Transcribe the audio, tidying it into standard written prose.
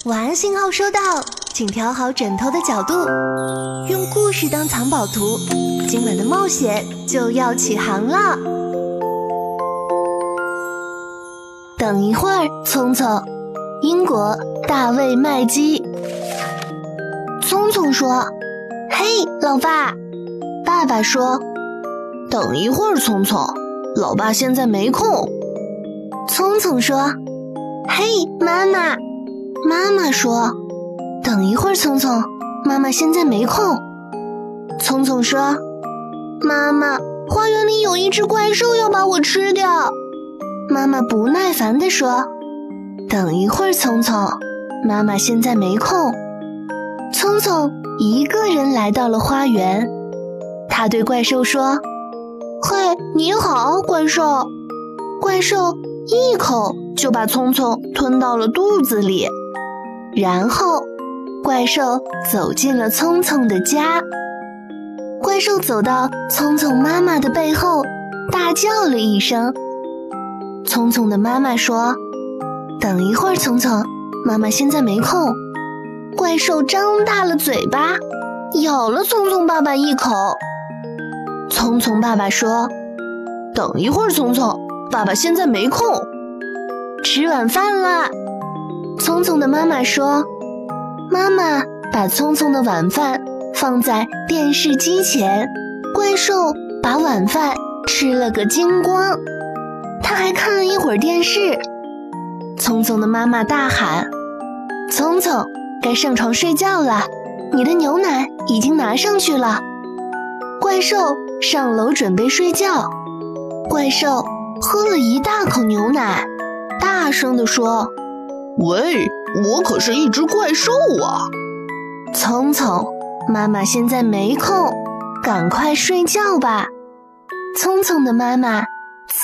晚安信号收到，请调好枕头的角度，用故事当藏宝图，今晚的冒险就要起航了。等一会儿，聪聪，英国大卫麦基。聪聪说：“嘿，老爸。”爸爸说：“ 等一会儿，聪聪，老爸现在没空。” 聪聪说：“嘿，妈妈。”妈妈说：“等一会儿，聪聪，妈妈现在没空。”聪聪说：“妈妈，花园里有一只怪兽要把我吃掉。”妈妈不耐烦地说：“等一会儿，聪聪，妈妈现在没空。”聪聪一个人来到了花园，他对怪兽说：“嘿，你好，怪兽。”怪兽一口就把聪聪吞到了肚子里，然后怪兽走进了聪聪的家。怪兽走到聪聪妈妈的背后，大叫了一声。聪聪的妈妈说：“等一会儿，聪聪，妈妈现在没空。”怪兽张大了嘴巴，咬了聪聪爸爸一口。聪聪爸爸说：“ 等一会儿，聪聪，爸爸现在没空。” 吃晚饭了。聪聪的妈妈说：“妈妈把聪聪的晚饭放在电视机前，怪兽把晚饭吃了个精光。他还看了一会儿电视。”聪聪的妈妈大喊：“聪聪，该上床睡觉了，你的牛奶已经拿上去了。”怪兽上楼准备睡觉。怪兽喝了一大口牛奶，大声地说：“ 喂，我可是一只怪兽啊！” 聪聪，妈妈现在没空，赶快睡觉吧。聪聪的妈妈